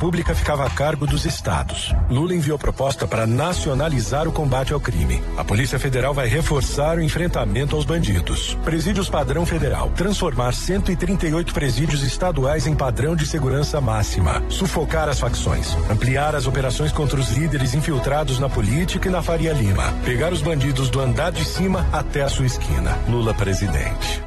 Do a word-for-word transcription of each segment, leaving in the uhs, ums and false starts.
pública ficava a cargo dos estados. Lula enviou proposta para nacionalizar o combate ao crime. A Polícia Federal vai reforçar o enfrentamento aos bandidos. Presídios padrão federal. Transformar cento e trinta e oito presídios estaduais em padrão de segurança máxima. Sufocar as facções. Ampliar as operações contra os líderes infiltrados na política e na Faria Lima. Pegar os bandidos do andar de cima até a sua esquina. Lula presidente.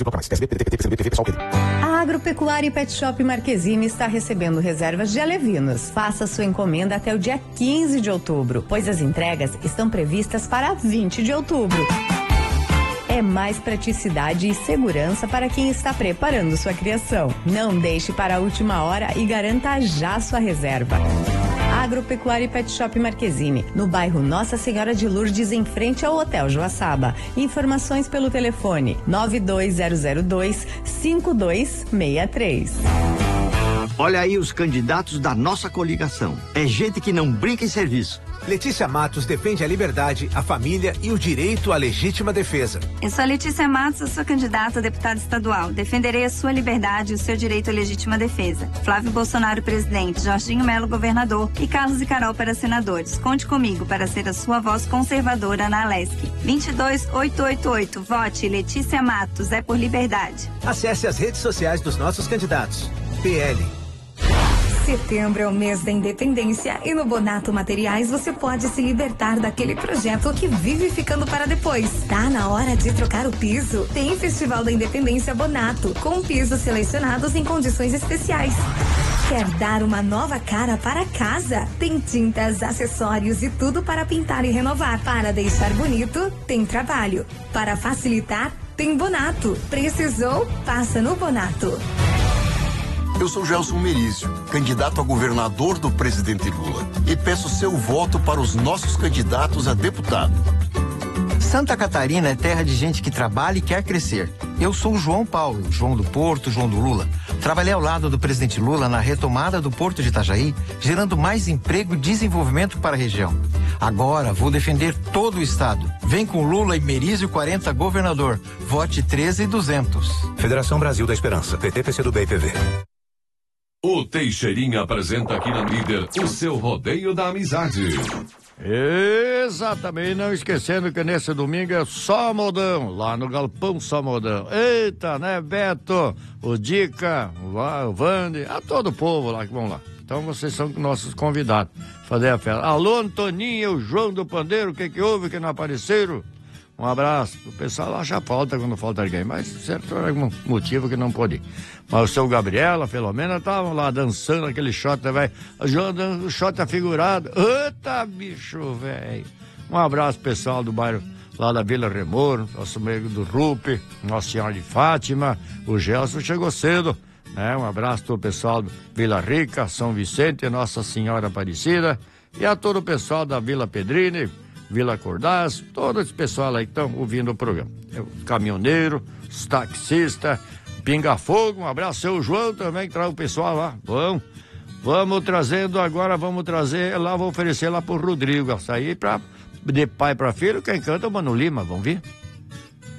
A Agropecuária e Pet Shop Marquezine está recebendo reservas de alevinos. Faça sua encomenda até o dia quinze de outubro, pois as entregas estão previstas para vinte de outubro. É mais praticidade e segurança para quem está preparando sua criação. Não deixe para a última hora e garanta já sua reserva. Agropecuária e Pet Shop Marquezine, no bairro Nossa Senhora de Lourdes, em frente ao Hotel Joaçaba. Informações pelo telefone nove dois zero zero dois, cinco dois seis três. Olha aí os candidatos da nossa coligação. É gente que não brinca em serviço. Letícia Matos defende a liberdade, a família e o direito à legítima defesa. Eu sou a Letícia Matos, eu sou candidata a deputada estadual. Defenderei a sua liberdade e o seu direito à legítima defesa. Flávio Bolsonaro, presidente, Jorginho Melo, governador e Carlos e Carol para senadores. Conte comigo para ser a sua voz conservadora na Alesc. vinte e dois mil oitocentos e oitenta e oito. Vote Letícia Matos, é por liberdade. Acesse as redes sociais dos nossos candidatos. P L. Setembro é o mês da independência e no Bonato Materiais você pode se libertar daquele projeto que vive ficando para depois. Tá na hora de trocar o piso? Tem Festival da Independência Bonato, com pisos selecionados em condições especiais. Quer dar uma nova cara para casa? Tem tintas, acessórios e tudo para pintar e renovar. Para deixar bonito, tem trabalho. Para facilitar, tem Bonato. Precisou? Passa no Bonato. Eu sou Gelson Merizio, candidato a governador do presidente Lula, e peço seu voto para os nossos candidatos a deputado. Santa Catarina é terra de gente que trabalha e quer crescer. Eu sou o João Paulo, João do Porto, João do Lula. Trabalhei ao lado do presidente Lula na retomada do Porto de Itajaí, gerando mais emprego e desenvolvimento para a região. Agora vou defender todo o estado. Vem com Lula e Merizio quarenta, governador. Vote treze e duzentos. Federação Brasil da Esperança, P T, P C do B e P V. O Teixeirinha apresenta aqui na Líder o seu Rodeio da Amizade. Exatamente, não esquecendo que nesse domingo é só modão, lá no Galpão Só Modão. Eita, né, Beto, o Dica, o Vande, a todo o povo lá que vão lá. Então vocês são nossos convidados a fazer a festa. Alô, Antoninha, o João do Pandeiro, o que que houve que não apareceram? Um abraço. O pessoal acha falta quando falta alguém, mas certo é algum motivo que não pode ir. Mas o seu Gabriela, a Filomena, estavam lá dançando aquele shot, velho. O shot afigurado. Eita, bicho, velho. Um abraço pessoal do bairro lá da Vila Remor, nosso amigo do Rupe, Nossa Senhora de Fátima. O Gelson chegou cedo, né? Um abraço pro pessoal do Vila Rica, São Vicente, Nossa Senhora Aparecida. E a todo o pessoal da Vila Pedrini, Vila Cordaz, todo esse pessoal aí que estão ouvindo o programa. Os caminhoneiros, os taxistas, Pinga Fogo, um abraço, seu João também, que traz o pessoal lá. Bom, vamos trazendo agora, vamos trazer lá, vou oferecer lá pro Rodrigo, açaí pra, de pai pra filho, quem canta é o Mano Lima, vamos ver?